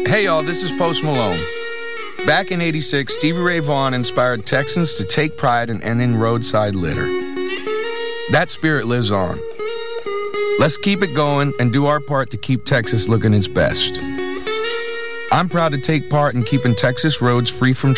Hey y'all, this is Post Malone. Back in '86, Stevie Ray Vaughan inspired Texans to take pride in ending roadside litter. That spirit lives on. Let's keep it going and do our part to keep Texas looking its best. I'm proud to take part in keeping Texas roads free from